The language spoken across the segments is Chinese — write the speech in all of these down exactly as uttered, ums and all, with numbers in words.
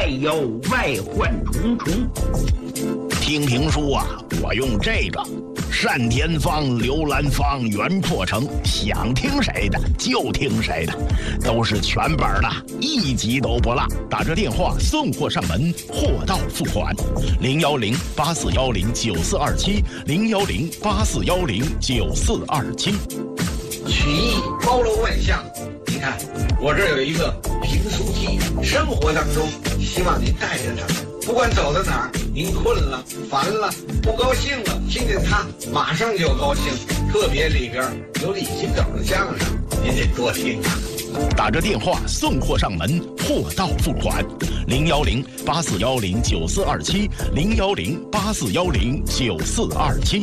内忧外患重重。 听评书啊，我用这个单田芳、刘兰芳、袁阔成，想听谁的就听谁的，都是全本的，一集都不落。打这电话送货上门，货到付款。零幺零八四幺零九四二七，零幺零八四幺零九四二七。 曲艺包罗万象，你看我这有一个评书机，生活当中希望您带着它，不管走到哪儿，您困了、烦了、不高兴了，听见它马上就高兴。特别里边有李金斗的相声，您得多听啊。 打着电话送货上门，货到付款。零幺零八四幺零九四二七，零幺零八四幺零九四二七。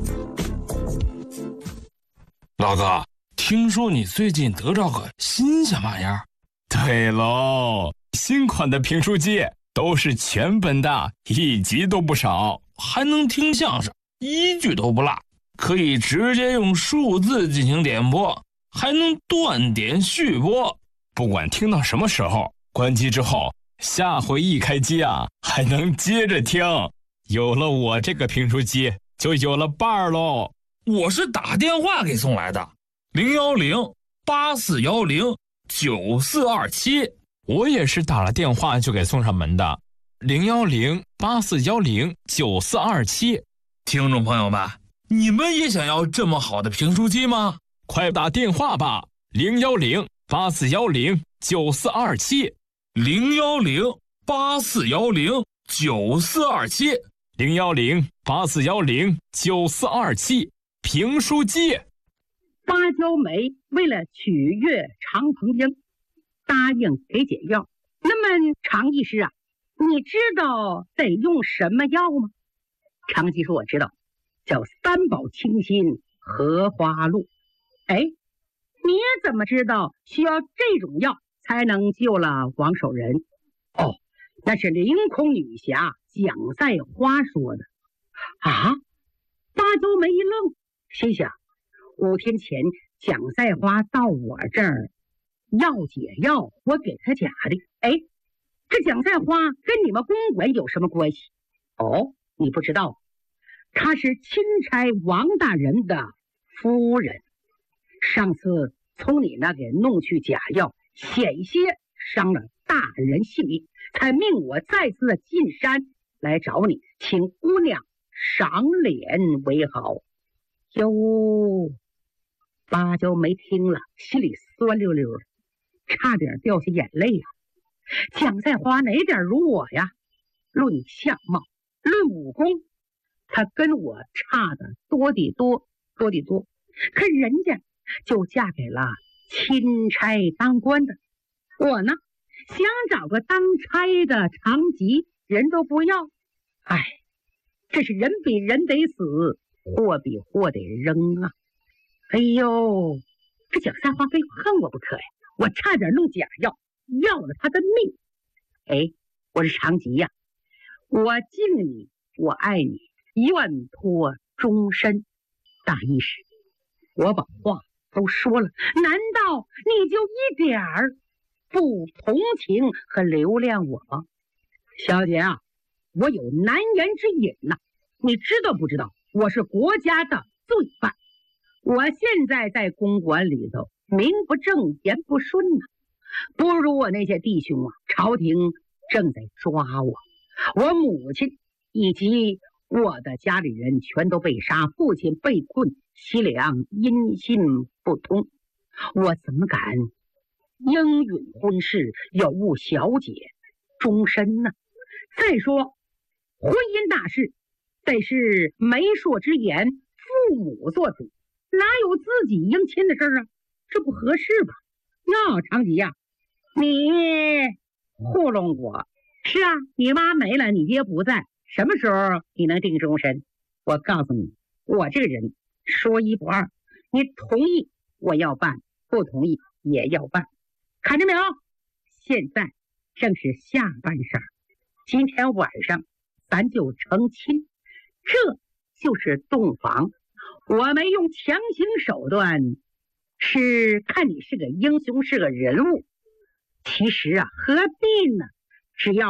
老哥，听说你最近得着个新鲜玩意儿？ 对喽，新款的评书机都是全本的，一集都不少， 还能听相声，一句都不落，可以直接用数字进行点播，还能断点续播。 不管听到什么时候，关机之后，下回一开机啊，还能接着听。有了我这个评书机，就有了伴儿喽。 我是打电话给送来的，零幺零八四幺零九四二七。 我也是打了电话就给送上门的，零幺零八四幺零九四二七。 听众朋友们，你们也想要这么好的评书机吗？ 快打电话吧，零幺零八四幺零九四二七， 零幺零八四幺零九四二七， 零幺零八四幺零九四二七。评书机。 芭蕉梅为了取悦常鹏英，答应给解药。那么常医师啊，你知道得用什么药吗？常医说我知道，叫三宝清心荷花露。哎，你怎么知道需要这种药才能救了王守仁？哦，那是凌空女侠蒋赛花说的。啊？芭蕉梅一愣，心想五天前蒋赛花到我这儿要解药，我给他假的。哎，这蒋赛花跟你们公馆有什么关系？哦，你不知道，她是钦差王大人的夫人。上次从你那给弄去假药，险些伤了大人性命，才命我再次进山来找你，请姑娘赏脸为好。哟，芭蕉梅听了，心里酸溜溜的，差点掉下眼泪呀、啊。蒋赛花哪点如我呀？论相貌，论武功，她跟我差的多得多，多得多。可人家就嫁给了钦差当官的，我呢，想找个当差的长吉，人都不要。哎，这是人比人得死，货比货得扔啊！哎呦，这蒋赛花非恨我不可呀！我差点弄假药，要了他的命。哎，我是长吉呀，我敬你，我爱你，愿托终身。大医师，我把话都说了，难道你就一点儿不同情和留恋我吗？小姐啊，我有难言之隐呐、啊，你知道不知道？我是国家的罪犯，我现在在公馆里头名不正言不顺呐、啊，不如我那些弟兄啊，朝廷正在抓我，我母亲以及我的家里人全都被杀，父亲被困西凉，音信不通，我怎么敢应允婚事，有误小姐终身呢？再说婚姻大事得是媒妁之言，父母做主，哪有自己应亲的事啊？这不合适吧？哟，长吉呀、啊，你糊弄我。是啊，你妈没了，你爹不在，什么时候你能定终身？我告诉你，我这个人说一不二，你同意我要办，不同意也要办，看着没有？现在正是下半晌，今天晚上咱就成亲，这就是洞房。我没用强行手段，是看你是个英雄，是个人物。其实啊，何必呢？只要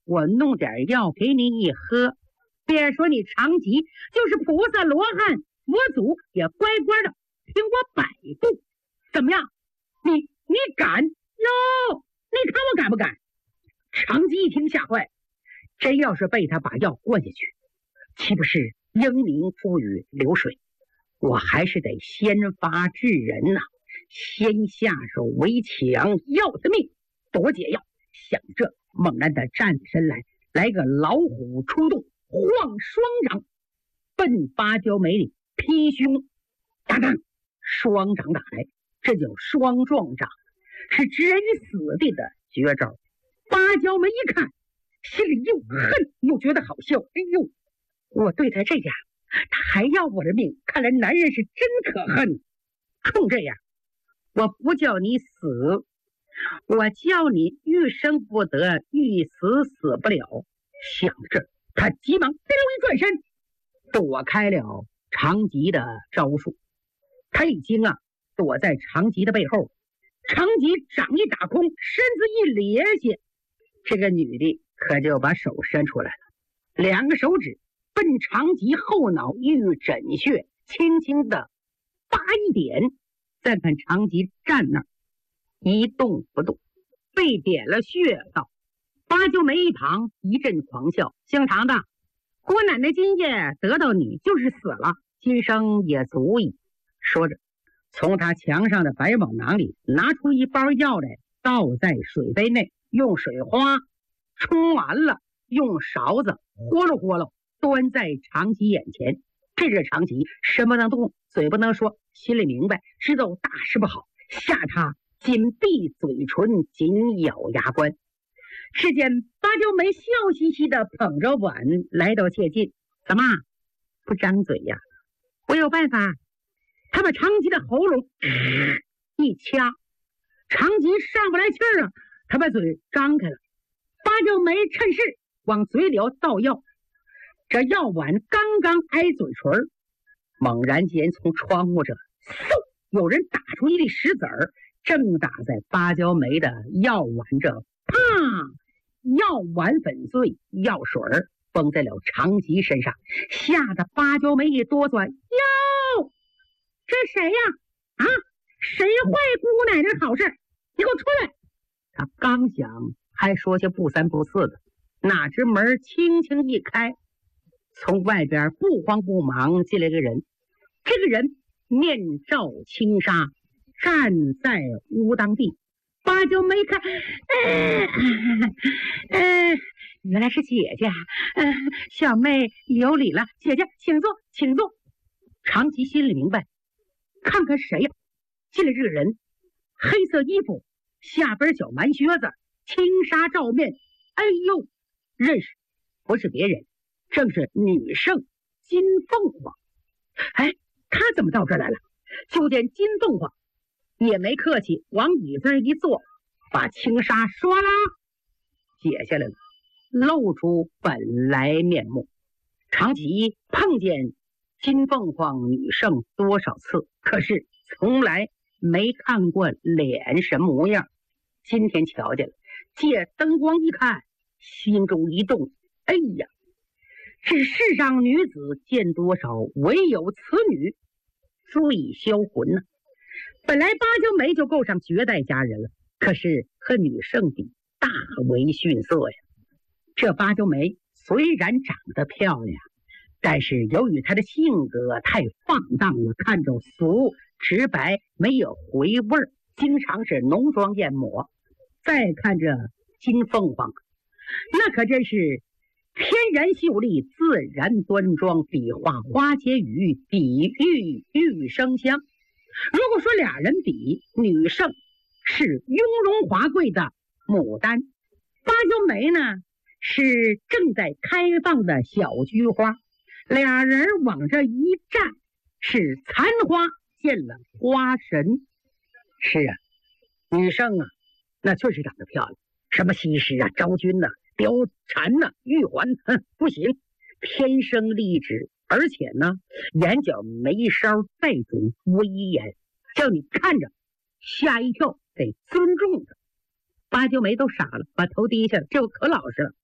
我弄点药给你一喝。别说你长吉，就是菩萨罗汉佛祖也乖乖的听我摆布。怎么样？你你敢哟？你看我敢不敢？长吉一听吓坏，真要是被他把药灌下去，岂不是英明赋予流水？我还是得先发制人呐、啊，先下手为强，要他命夺解药。想着，猛然的站起身来，来个老虎出洞，晃双掌，奔芭蕉梅里劈胸，当当，双掌打来，这叫双撞掌，是置人于死地的绝招。芭蕉梅一看，心里又恨又觉得好笑。哎呦，我对他这样，他还要我的命，看来男人是真可恨。冲这样，我不叫你死，我叫你欲生不得，欲死死不了。想着，他急忙滴溜一转身，躲开了长吉的招数。他已经啊躲在长吉的背后，长吉掌一打空，身子一咧下，这个女的可就把手伸出来了，两个手指奔长吉后脑玉枕穴轻轻的扒一点。再看长吉站那儿一动不动，被点了穴道。芭蕉梅一旁一阵狂笑，姓常的，姑奶奶今夜得到你就是死了，今生也足矣。说着，从他墙上的百宝囊里拿出一包药来，倒在水杯内，用水花冲完了，用勺子豁噜豁噜端在长吉眼前。这是长吉什么能动，嘴不能说，心里明白，知道大事不好，吓他紧闭嘴唇，紧咬牙关。只见芭蕉梅笑嘻嘻的捧着碗来到切近，怎么不张嘴呀？我有办法。他把长吉的喉咙、呃、一掐，长吉上不来气儿啊，他把嘴张开了。芭蕉梅趁势往嘴里倒药，这药碗刚刚挨嘴唇，猛然间从窗户这嗖有人打出一粒石子儿，正打在芭蕉梅的药碗这，啪！药碗粉碎，药水儿崩在了长吉身上，吓得芭蕉梅一哆嗦，哟，这谁呀？啊，谁坏姑奶奶好事？你给我出来！他刚想还说些不三不四的，哪知门轻轻一开，从外边不慌不忙进来个人。这个人面罩轻纱，站在屋当地。芭蕉梅看，呃呃，原来是姐姐，呃，小妹有礼了，姐姐请坐，请坐。长吉心里明白，看看谁呀？进来这个人，黑色衣服，下边小蛮靴子，轻纱罩面，哎呦，认识，不是别人，正是女圣金凤凰。哎，她怎么到这儿来了？就见金凤凰也没客气，往椅子上一坐，把轻纱唰啦解下来了，露出本来面目。长吉碰见金凤凰女圣多少次，可是从来没看过脸什么模样，今天瞧见了，借灯光一看，心中一动，哎呀，这世上女子见多少，唯有此女足以销魂呢、啊。本来芭蕉梅就够上绝代佳人了，可是和女圣比，大为逊色呀。这芭蕉梅虽然长得漂亮，但是由于她的性格太放荡了，看着俗直白，没有回味儿，经常是浓妆艳抹。再看着金凤凰，那可真是天然秀丽，自然端庄，比划花间语，比喻玉生香。如果说俩人比，女圣是雍容华贵的牡丹，芭蕉梅呢是正在开放的小菊花，俩人往这一站，是残花见了花神。是啊，女圣啊，那确实长得漂亮，什么西施啊、昭君呐、啊、貂蝉呐、啊、玉环，哼，不行，天生丽质。而且呢，眼角眉梢带种威严，叫你看着吓一跳，得尊重他。芭蕉梅都傻了，把头低下了，这可老实了。